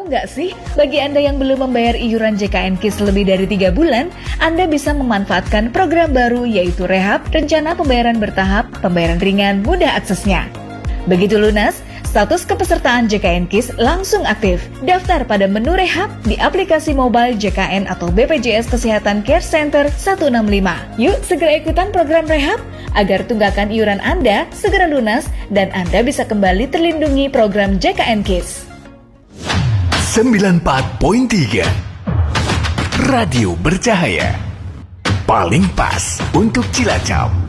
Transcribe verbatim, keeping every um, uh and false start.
Tahu nggak sih, bagi Anda yang belum membayar iuran J K N KIS lebih dari tiga bulan, Anda bisa memanfaatkan program baru yaitu Rehab, rencana pembayaran bertahap, pembayaran ringan, mudah aksesnya. Begitu lunas, status kepesertaan J K N KIS langsung aktif. Daftar pada menu Rehab di aplikasi mobile J K N atau B P J S Kesehatan Care Center seratus enam puluh lima. Yuk segera ikutan program Rehab agar tunggakan iuran Anda segera lunas dan Anda bisa kembali terlindungi program J K N KIS. sembilan puluh empat koma tiga Radio Bercahaya, paling pas untuk Cilacap.